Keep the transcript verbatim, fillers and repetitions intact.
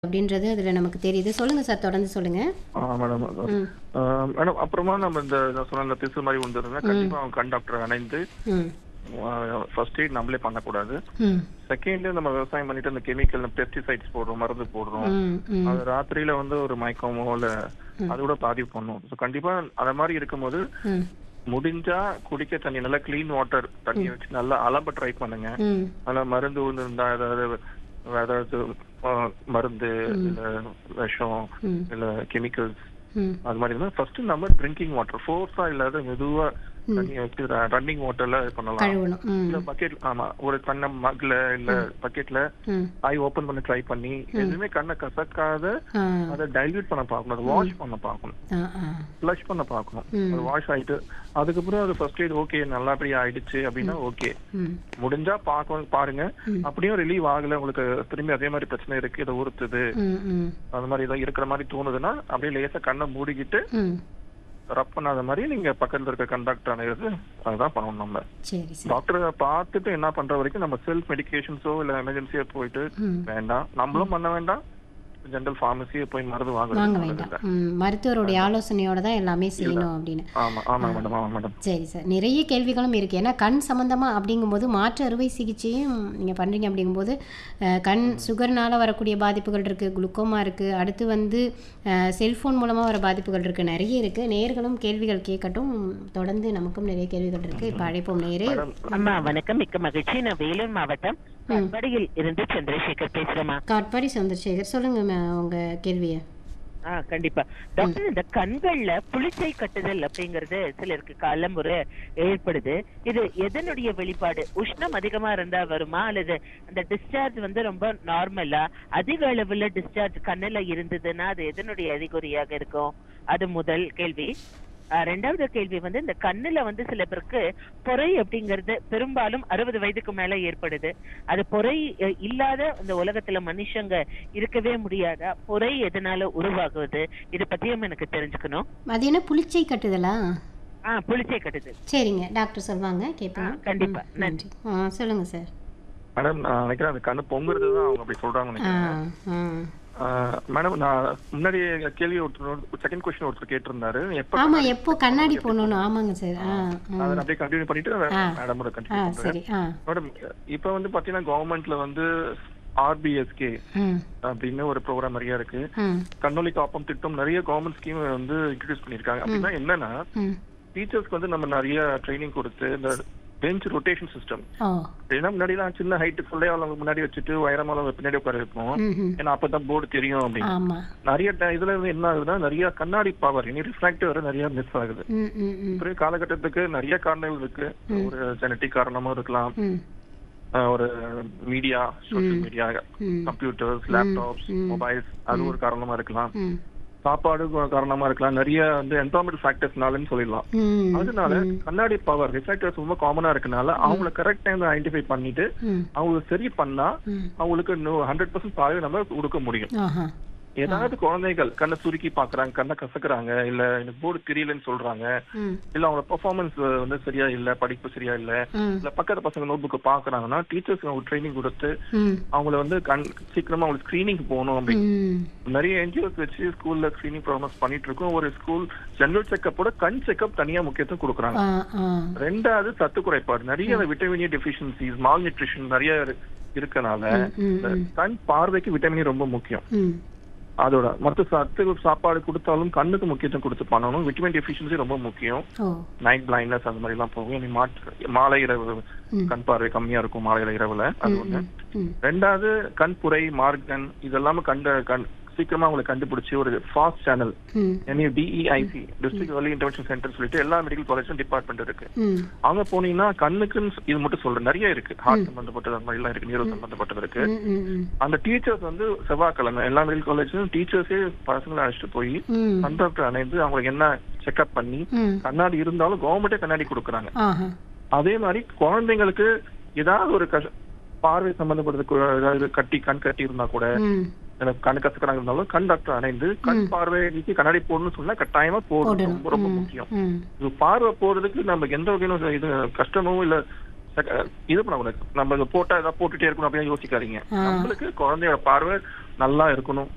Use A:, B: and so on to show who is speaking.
A: அப்படின்றது அதில் நமக்கு தெரியுது. சொல்லுங்க சார், தொடர்ந்து சொல்லுங்க.
B: ஆ மேடம்.
A: ம்
B: ஆ மேடம் அப்புறமா நம்ம இந்த நான் சொன்ன இந்த திசு மாதிரி வந்துருந்தா
A: ம்
B: கண்டிப்பா அவங்க கண் டாக்டர் அணைந்து
A: ம்
B: ஃபர்ஸ்ட் எய்ட் நம்மளே பண்ணக்கூடாது.
A: ம்
B: செகண்ட் நம்ம விவசாயம் பண்ணிட்டு அந்த கெமிக்கல் பெஸ்டிசைட்ஸ் போடுறோம், மருந்து போடுறோம்.
A: ம் ம்
B: அது ராத்திரியில வந்து ஒரு மயக்கமோ இல்ல
A: ம்
B: அது கூட பாதிப்பு பண்ணும். ஸோ கண்டிப்பா அத மாதிரி இருக்கும்போது
A: ம்
B: முடிஞ்சா குடிக்க தண்ணி நல்லா கிளீன் வாட்டர் தண்ணி
A: ம்
B: வச்சு நல்லா அலம்ப ட்ரை பண்ணுங்க.
A: ம்
B: அதுல மருந்து விழுந்திருந்தா ஏதாவது ஏதாவது ஆ, மருந்து
A: ம்
B: இல்ல விஷம்
A: ம்
B: இல்ல கெமிக்கல்ஸ்
A: ம்
B: அது மாதிரி இருந்தா ஃபர்ஸ்ட் நம்ம ட்ரிங்கிங் வாட்டர் ஃபோர்ஸா இல்லாத மெதுவா
A: ம்
B: தண்ணி வச்சு ரன்னிங் வாட்டர்ல பண்ணலாம்.
A: கழுவணும்.
B: இல்ல
A: ம்
B: பக்கெட் ஆமா ஒரு கண்ண மக்ல இல்ல
A: ம்
B: பக்கெட்ல
A: ம்
B: ஐ ஓபன் பண்ணி ட்ரை பண்ணி
A: ம்
B: எதுவுமே கண்ணை கசக்காத
A: ஆ
B: அதை டைல்யூட் பண்ண பார்க்கணும், அதை
A: ம்
B: வாஷ் பண்ண பார்க்கணும்,
A: ஆ ஆ
B: ஃப்ளஷ் பண்ண பார்க்கணும். அது
A: ம்
B: வாஷ் ஆயிட்டு அதுக்கப்புறம் அது ஃபர்ஸ்ட் எய்ட் ஓகே நல்லபடியா ஆயிடுச்சு அப்படின்னா
A: ம்
B: ஓகே.
A: ம்
B: முடிஞ்சா பார்க்க பாருங்க.
A: ம்
B: அப்படியும் ரிலீவ் ஆகல உங்களுக்கு திரும்பி அதே மாதிரி பிரச்சனை இருக்கு, இதை உறுத்துது
A: ம் ம்
B: அது மாதிரி ஏதாவது இருக்கிற மாதிரி தோணுதுன்னா அப்படியே லேசா கண்ணை மூடிக்கிட்டு
A: ம்
B: ரப் பண்ணாத மாதிரி நீங்க பக்கத்துல இருக்க கண்டக்டர் அணைகிறது அதுதான் பண்ணணும். நம்ம
A: சரி சார்.
B: டாக்டரை பார்த்துட்டு என்ன பண்ற வரைக்கும் நம்ம செல்ஃப் மெடிகேஷன்ஸோ இல்ல எமர்ஜென்சியோ போயிட்டு
A: ம்
B: வேண்டாம், நம்மளும் பண்ண வேண்டாம், ஜெனரல் ஃபார்மசியை போய் மருந்து
A: வாங்க
B: வாங்குறது நல்லது
A: வேண்டாம்.
B: இல்லை.
A: ம் மருத்துவருடைய
B: வேண்டாம்
A: ஆலோசனையோட தான் எல்லாமே
B: இல்ல
A: செய்யணும் அப்படின்னு.
B: ஆமா ஆமா
A: ஆ
B: மேடம் ஆமா மேடம்.
A: சரி சார். நிறைய கேள்விகளும் இருக்குது. ஏன்னா கண் சம்மந்தமாக அப்படிங்கும்போது மாற்று அறுவை சிகிச்சையும் நீங்கள் பண்ணுறீங்க அப்படிங்கும்போது அஹ், கண்
B: ம்
A: சுகர்னால் வரக்கூடிய பாதிப்புகள் இருக்குது, குளுக்கோமா இருக்குது, அடுத்து வந்து செல்ஃபோன் மூலமாக வர பாதிப்புகள் இருக்குது, நிறைய இருக்குது. நேயர்களும் கேள்விகள் கேட்கட்டும். தொடர்ந்து நமக்கும் நிறைய கேள்விகள் இருக்குது. இப்போ அழைப்போம் நேயரே.
B: மேடம்
C: அம்மா வணக்கம், மிக்க மகிழ்ச்சி. நான் வேலூர் மாவட்டம்
A: ம்
C: கட்பாடியில் இருந்து சந்திரசேகர் பேசுறேம்மா.
A: காட்பாடி சந்திரசேகர், சொல்லுங்க ம- உங்க கேள்வியை.
C: ஆ கண்டிப்பா
A: ம்
C: டாக்டர், இந்த கண்கள்ல புளிச்சை கட்டுதல் அப்படிங்கறது சிலருக்கு காலமுறை ஏற்படுது. இது எதனுடைய வெளிப்பாடு? உஷ்ணம் அதிகமா இருந்தா வருமா, அல்லது அந்த டிஸ்சார்ஜ் வந்து ரொம்ப நார்மலா அதிக அளவுல டிஸ்சார்ஜ் கண்ணுல இருந்ததுன்னா அது எதனுடைய அறிகுறியாக இருக்கும்? அது முதல் கேள்வி. ஆ, ரெண்டாவது கேள்வி வந்து இந்த கண்ணுல வந்து சில பேருக்கு பொறை அப்படிங்கிறது பெரும்பாலும் அறுபது வயதுக்கு மேல ஏற்படுது. அது பொறை அஹ், இல்லாத இந்த உலகத்துல மனுஷங்க இருக்கவே முடியாதா? பொறை எதனால உருவாகுது? இத பத்தியும் எனக்கு தெரிஞ்சுக்கணும்.
A: அது என்ன புளிச்சை கட்டுதலா?
C: ஆ புளிச்சை கட்டுது.
A: சரிங்க, டாக்டர் சொல்லுவாங்க,
C: ஆ
A: கேட்போம். ம்
C: கண்டிப்பா,
A: நன்றி.
C: நன்றி.
A: ஆ சொல்லுங்க சார்.
B: மேடம் நான் நினைக்கிறேன் அந்த கண்ணு பொங்குறது தான் அவங்க அப்படி சொல்றாங்கன்னு
A: ஆ
B: நினைக்கிறேன்.
A: ஆ
B: ஆஹ் மேடம் நான் முன்னாடி கேள்வி ஒருத்தர் செகண்ட் கொஸ்டின் ஒருத்தர் கேட்டிருந்தாரு எப்ப
A: ஆமாம்,
B: கண்ணாடி
A: எப்போ
B: செக்
A: கண்ணாடி
B: பண்ணணும் எப்படி
A: போடணும்.
B: சொல்லணும்.
A: ஆமாங்க சார். ஆ
B: ஆஹ் அதை
A: ம்
B: நான் அப்படியே கண்டினியூ பண்ணிட்டு
A: ஆ
B: மேடமோட
A: ஆ
B: கண்டினியூ பண்றேன்.
A: சரி. ஆ
B: மேடம் இப்ப வந்து பாத்தீங்கன்னா கவர்மெண்ட்ல வந்து ஆர்பிஎஸ்கே
A: ம்
B: அப்படின்னு ஒரு ப்ரோக்ராம் நிறைய இருக்கு.
A: ம்
B: கண்ணொலி காப்பம் திட்டம் நிறைய கவர்மெண்ட் ஸ்கீம் வந்து இன்ட்ரடியூஸ் பண்ணிருக்காங்க.
A: ம்
B: அப்படின்னா என்னன்னா
A: ம்
B: டீச்சர்ஸ்க்கு வந்து நம்ம நிறைய ட்ரைனிங் கொடுத்து இந்த பெஞ்ச் ரொட்டேஷன் சிஸ்டம்.
A: ஓ
B: ஏன்னா முன்னாடிலாம் சின்ன ஹைட்டு ஃபுல்லே அவங்க முன்னாடி வச்சுட்டு உயரமான பின்னாடி உட்கார வைப்போம்,
A: ம் ம்
B: ஏன்னா அப்பதான் போர்டு தெரியும் அப்படின்னு.
A: ஆமாம்.
B: நிறைய ட- இதுல இருந்து என்ன ஆகுதுன்னா நிறைய கண்ணாடி பவர் இனி ரிஃப்ராக்டிவ் நிறைய மிஸ் ஆகுது.
A: ம் ம் ம்
B: இப்ப காலகட்டத்துக்கு நிறைய காரணங்கள் இருக்கு.
A: ம்
B: ஒரு ஜெனட்டிக் காரணமும் இருக்கலாம்,
A: ம்
B: அஹ் ஒரு மீடியா சோஷியல்
A: ம்
B: மீடியா
A: ம்
B: கம்ப்யூட்டர்ஸ்
A: ம்
B: லேப்டாப்ஸ்
A: ம்
B: மொபைல்ஸ் அது
A: ம்
B: ஒரு காரணமா இருக்கலாம்,
A: ம்
B: சாப்பாடு கு- காரணமா இருக்கலாம், நிறைய வந்து என்வரான்மெண்ட் ஃபேக்டர்ஸ்னாலன்னு சொல்லிடலாம்.
A: ம்
B: அதனால
A: ம்
B: கண்ணாடி பவர் ரிஃப்ராக்டர்ஸ் ரொம்ப காமனா இருக்கனால
A: ம்
B: அவங்கள கரெக்ட் டைம்ல ஐடென்டிஃபை பண்ணிட்டு
A: ம்
B: அவங்களுக்கு சரி பண்ணா
A: ம்
B: அவங்களுக்கு ஹண்ட்ரட் பர்சன்ட் பார்வை நம்ம கொடுக்க முடியும்.
A: ஆஹா ஆ
B: ஏதாவது குழந்தைகள் கண்ணை சுருக்கி பாக்குறாங்க, கண்ணை கசக்குறாங்க, இல்ல எனக்கு போர்டு தெரியலன்னு சொல்றாங்க,
A: ம்
B: இல்ல அவங்க பெர்ஃபார்மன்ஸ் வந்து சரியா இல்ல, படிப்பு சரியா இல்ல,
A: ம்
B: இல்ல பக்கத்து பசங்க நோட் புக் பாக்குறாங்கன்னா டீச்சர்ஸ் அவங்க ட்ரைனிங் கொடுத்து
A: ம்
B: அவங்கள வந்து கண் சீக்கிரமா அவங்களுக்கு ஸ்கிரீனிங் போகணும் அப்படின்னு
A: ம்
B: நிறைய என்ஜிஓஸ் வச்சு ஸ்கூல்ல ஸ்கிரீனிங் ப்ரோக்ராம்ஸ் பண்ணிட்டு இருக்கோம். ஒரு ஸ்கூல் ஜெனரல் செக்கப்போட கண் செக்அப் தனியா முக்கியத்துவம் கொடுக்குறாங்க.
A: ஆ ஆ
B: ரெண்டாவது சத்து குறைபாடு நிறைய
A: ம்
B: vitamin A deficiencies mall nutrition நிறைய இரு- இருக்கனால
A: ம் ம்
B: இந்த
A: ம்
B: கண் பார்வைக்கு விட்டமின் ஏ ரொம்ப முக்கியம்.
A: ம்
B: அதோட மற்ற சத்து சாப்பாடு கொடுத்தாலும் கண்ணுக்கு முக்கியத்துவம் கொடுத்து பண்ணணும். விட்டமின் டெஃபிஷியன்சி ரொம்ப முக்கியம்.
A: ஓ
B: நைட் பிளைண்ட்னஸ் அந்த மாதிரி எல்லாம் போகும். இனி மாற்று மாலை இரவு
A: ம்
B: கண் பார்வை கம்மியா இருக்கும் மாலை இரவுல, அது
A: ம்
B: ஒண்ணு.
A: ம் ம்
B: ரெண்டாவது கண்புரை மார்கன் இதெல்லாமே கண்ட கண் சீக்கிரமா அவங்களை கண்டுபிடிச்சு ஒரு ஃபாஸ்ட் சேனல்
A: ம்
B: டிஇஐசி
A: ம்
B: டிஸ்ட்ரிக்ட் ஏர்லி இன்டர்வென்ஷன் சென்டர் சொல்லிட்டு எல்லா மெடிக்கல் காலேஜும் டிபார்ட்மெண்ட் இருக்கு.
A: ம்
B: அங்க போனீங்கன்னா கண்ணுக்குன்னு சொ- இது மட்டும் சொல்றேன், நிறைய இருக்கு. ஹார்ட்
A: ம்
B: சம்பந்தப்பட்டது அந்த மாதிரி எல்லாம் இருக்கு, நியூரோ
A: ம்
B: சம்பந்தப்பட்டது இருக்கு.
A: ம் ம் ம்
B: அந்த டீச்சர்ஸ் வந்து செவ்வாய்க்கிழமை எல்லா மெடிக்கல் காலேஜும் டீச்சர்ஸே பசங்களை அழைச்சிட்டு போய்
A: ம்
B: கண் டாக்டர் அணைந்து அவங்களுக்கு என்ன செக்அப் பண்ணி
A: ம்
B: கண்ணாடி இருந்தாலும் கவர்மெண்டே கண்ணாடி கொடுக்குறாங்க.
A: ஆஹா
B: அதே மாதிரி குழந்தைங்களுக்கு ஏதாவது ஒரு கஷ பார்வை சம்பந்தப்பட்டது கு- ஏதாவது கட்டி கண் கட்டி இருந்தா கூட
A: ம்
B: எனக்கு கண் கசக்கிறாங்க இருந்தாலும் கண் டாக்டர் அணைந்து கண்
A: ம்
B: பார்வைக்கு கண்ணாடி போடணும்னு சொன்னா கட்டாயமா போடணும்.
A: போடணும்.
B: ரொம்ப ரொம்ப
A: ம்
B: முக்கியம்.
A: ம்
B: இது பார்வை போறதுக்கு நமக்கு எந்த வகையிலும் இது கஷ்டமும் இல்ல சக- இது பண்ணக்கூடாது. நம்ம இதை போட்டா ஏதாவது போட்டுட்டே இருக்கணும் அப்படின்னு யோசிக்காதீங்க.
A: ஆ
B: நம்மளுக்கு குழந்தையோட பார்வை நல்லா இருக்கணும்.